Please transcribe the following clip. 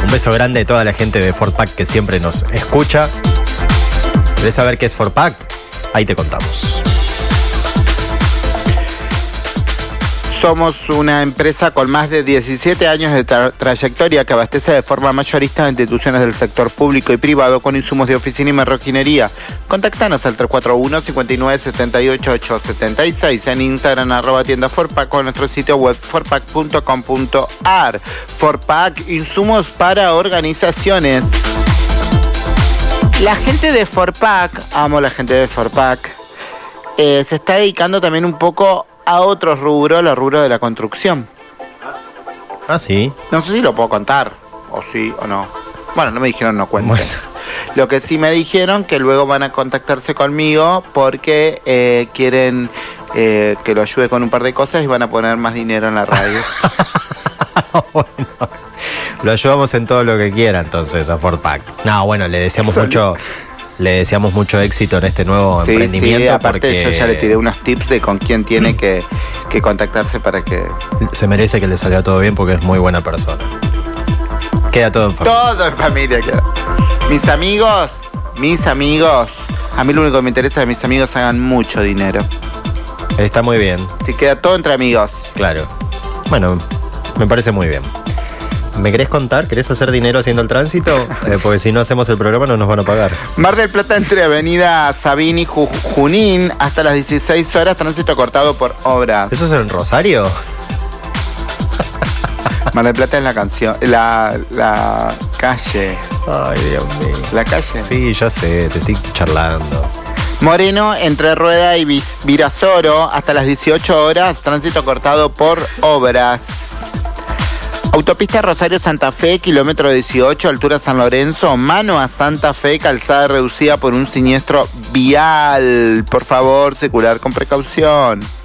Un beso grande a toda la gente de Forpac que siempre nos escucha. ¿Querés saber qué es Forpac? Ahí te contamos. Somos una empresa con más de 17 años de trayectoria que abastece de forma mayorista a instituciones del sector público y privado con insumos de oficina y marroquinería. Contactanos al 341-5978-876, en Instagram @tienda Forpac o en nuestro sitio web forpac.com.ar. Forpac, insumos para organizaciones. La gente de Forpac, amo la gente de Forpac, se está dedicando también un poco a otros rubros, los rubros de la construcción. Ah, sí. No sé si lo puedo contar, o sí o no. Bueno, no me dijeron no cuente. Bueno. Lo que sí me dijeron que luego van a contactarse conmigo porque quieren que lo ayude con un par de cosas y van a poner más dinero en la radio. Bueno, lo ayudamos en todo lo que quiera entonces a Forpac. No, bueno, le deseamos mucho éxito en este nuevo emprendimiento. Sí, aparte porque yo ya le tiré unos tips de con quién tiene que contactarse para que... se merece que le salga todo bien porque es muy buena persona. Queda todo en familia. Todo en familia queda. Mis amigos, a mí lo único que me interesa es que mis amigos hagan mucho dinero. Está muy bien. Si queda todo entre amigos. Claro. Bueno, me parece muy bien. ¿Me querés contar? ¿Querés hacer dinero haciendo el tránsito? Porque si no hacemos el programa no nos van a pagar. Mar del Plata entre Avenida Sabini y Junín hasta las 16 horas, tránsito cortado por obras. ¿Eso es en Rosario? Mar del Plata es la canción, la calle. Ay, Dios mío. ¿La calle? Sí, ya sé, te estoy charlando. Moreno entre Rueda y Virasoro hasta las 18 horas, tránsito cortado por obras. Autopista Rosario-Santa Fe, kilómetro 18, altura San Lorenzo, mano a Santa Fe, calzada reducida por un siniestro vial. Por favor, circular con precaución.